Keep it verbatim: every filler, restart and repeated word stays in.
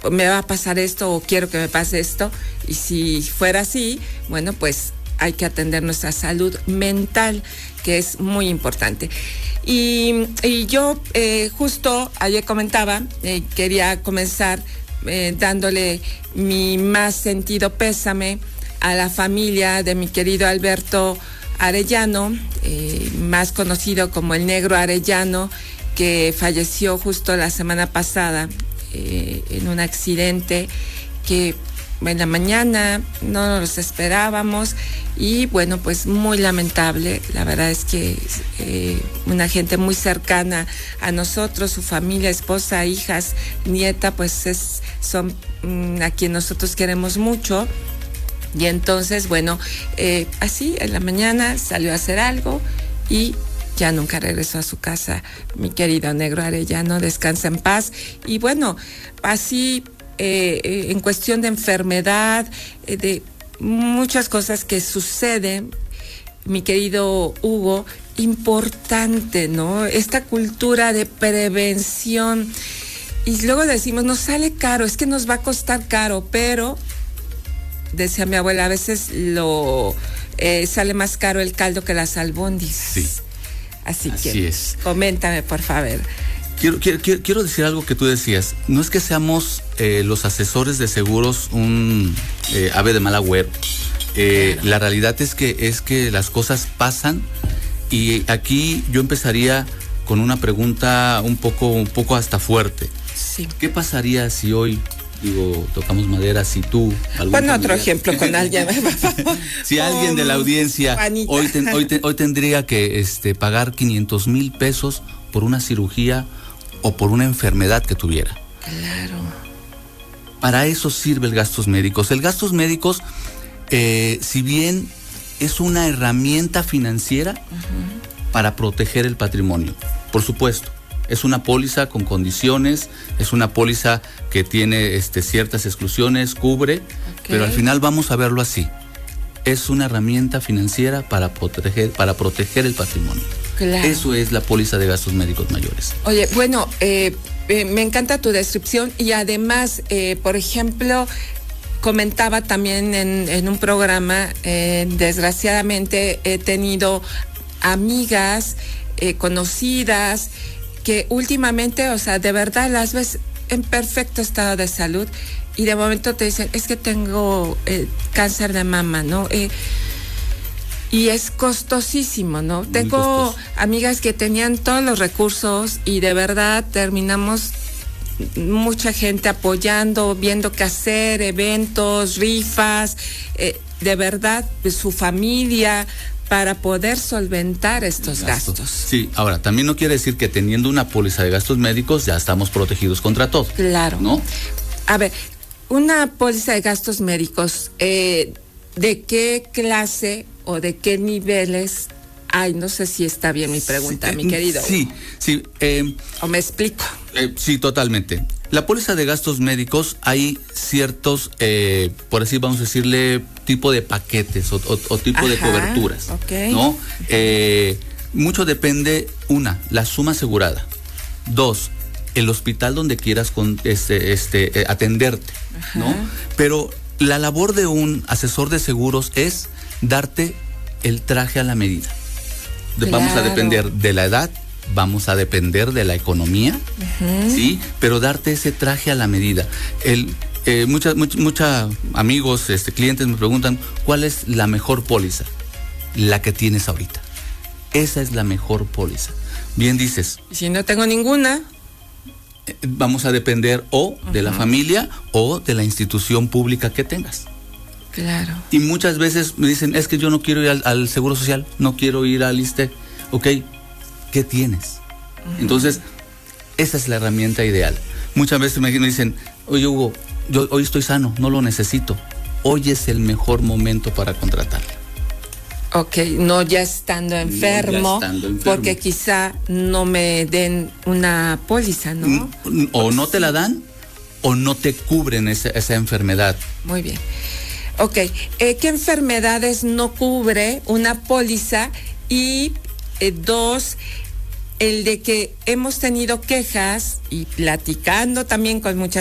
me va a pasar esto o quiero que me pase esto. Y si fuera así, bueno, pues hay que atender nuestra salud mental, que es muy importante. Y, y yo eh, justo ayer comentaba, eh, quería comenzar eh, dándole mi más sentido pésame a la familia de mi querido Alberto Arellano, eh, más conocido como el Negro Arellano, que falleció justo la semana pasada eh, en un accidente que en la mañana no nos esperábamos y bueno, pues muy lamentable. La verdad es que eh, una gente muy cercana a nosotros, su familia, esposa, hijas, nieta, pues es, son mm, a quien nosotros queremos mucho. Y entonces, bueno, eh, así en la mañana salió a hacer algo y ya nunca regresó a su casa. Mi querido Negro Arellano, descansa en paz. Y bueno, así eh, eh, en cuestión de enfermedad, eh, de muchas cosas que suceden, mi querido Hugo, importante, ¿no? Esta cultura de prevención. Y luego decimos, nos sale caro, es que nos va a costar caro, pero decía mi abuela, a veces lo eh, sale más caro el caldo que las albóndigas. Sí. Así, Así que es. Coméntame, por favor. Quiero, quiero, quiero decir algo que tú decías. No es que seamos eh, los asesores de seguros un eh, ave de mal agüero. Eh, claro. La realidad es que, es que las cosas pasan y aquí yo empezaría con una pregunta un poco, un poco hasta fuerte. Sí. ¿Qué pasaría si hoy, digo, tocamos madera, si tú... Bueno, otro ejemplo con alguien. Si alguien de la audiencia hoy, ten, hoy, ten, hoy tendría que este, pagar quinientos mil pesos por una cirugía o por una enfermedad que tuviera. Claro. Para eso sirve el gastos médicos. El gastos médicos, eh, si bien es una herramienta financiera uh-huh. para proteger el patrimonio, por supuesto. Es una póliza con condiciones, es una póliza que tiene este, ciertas exclusiones, cubre, okay. pero al final vamos a verlo así. Es una herramienta financiera para proteger, para proteger el patrimonio. Claro. Eso es la póliza de gastos médicos mayores. Oye, bueno, eh, eh, me encanta tu descripción y además, eh, por ejemplo, comentaba también en, en un programa, eh, desgraciadamente he tenido amigas, eh, conocidas, que últimamente, o sea, de verdad las ves en perfecto estado de salud y de momento te dicen, es que tengo eh, cáncer de mama, ¿no? Eh, y es costosísimo, ¿no? Muy tengo costoso. Amigas que tenían todos los recursos y de verdad terminamos mucha gente apoyando, viendo qué hacer, eventos, rifas, eh, de verdad, pues, su familia, para poder solventar estos gastos. gastos. Sí, ahora, también no quiere decir que teniendo una póliza de gastos médicos ya estamos protegidos contra todo. Claro. ¿No? A ver, una póliza de gastos médicos, eh, ¿de qué clase o de qué niveles? Ay, no sé si está bien mi pregunta, sí, mi querido. Sí, sí. Eh, ¿O me explico? Eh, sí, totalmente. La póliza de gastos médicos, hay ciertos, eh, por así vamos a decirle, tipo de paquetes o, o, o tipo Ajá, de coberturas, okay. ¿no? Eh, mucho depende, una, la suma asegurada. Dos, el hospital donde quieras con, este, este, eh, atenderte, Ajá. ¿no? Pero la labor de un asesor de seguros es darte el traje a la medida. De, claro. Vamos a depender de la edad, vamos a depender de la economía, uh-huh. ¿sí? Pero darte ese traje a la medida. El, eh, muchas mucha, mucha amigos, este, clientes me preguntan, ¿cuál es la mejor póliza? La que tienes ahorita. Esa es la mejor póliza. Bien dices. ¿Y si no tengo ninguna? Eh, vamos a depender o uh-huh. de la familia o de la institución pública que tengas. Claro. Y muchas veces me dicen, es que yo no quiero ir al, al Seguro Social, no quiero ir al ISSSTE. Ok, ¿qué tienes? Uh-huh. Entonces, esa es la herramienta ideal. Muchas veces me dicen, oye Hugo, yo hoy estoy sano, no lo necesito. Hoy es el mejor momento para contratarlo. Ok, no ya estando enfermo, no ya estando enfermo. Porque quizá no me den una póliza, ¿no? O no te la dan, o no te cubren esa, esa enfermedad. Muy bien. Ok, eh, ¿qué enfermedades no cubre una póliza? Y eh, dos, el de que hemos tenido quejas y platicando también con muchas